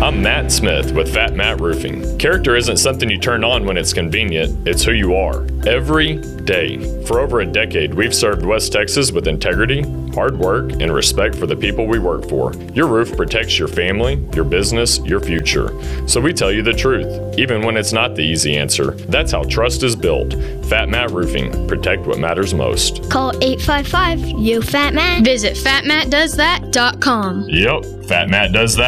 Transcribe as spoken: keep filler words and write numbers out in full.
I'm Matt Smith with Fat Matt Roofing. Character isn't something you turn on when it's convenient, it's who you are. Every day. For over a decade, we've served West Texas with integrity, hard work, and respect for the people we work for. Your roof protects your family, your business, your future. So we tell you the truth, even when it's not the easy answer. That's how trust is built. Fat Matt Roofing. Protect what matters most. Call eight five five, U F A T M A T. Visit fat matt does that dot com. Yep, Fat Matt does that.